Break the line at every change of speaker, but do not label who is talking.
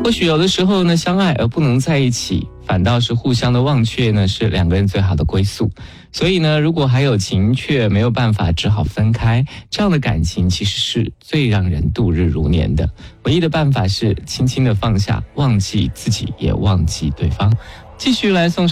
或许有的时候呢，相爱而不能在一起，反倒是互相的忘却呢，是两个人最好的归宿。所以呢，如果还有情却没有办法，只好分开，这样的感情其实是最让人度日如年的。唯一的办法是轻轻的放下，忘记自己，也忘记对方。继续来送